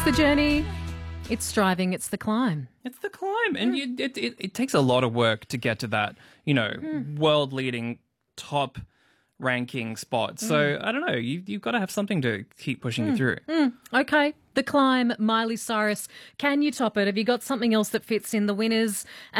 the journey. It's striving. It's the climb. It's the climb. And it takes a lot of work to get to that, world-leading top ranking spot. So, I don't know, you've got to have something to keep pushing you through. Okay. The climb, Miley Cyrus. Can you top it? Have you got something else that fits in the winners?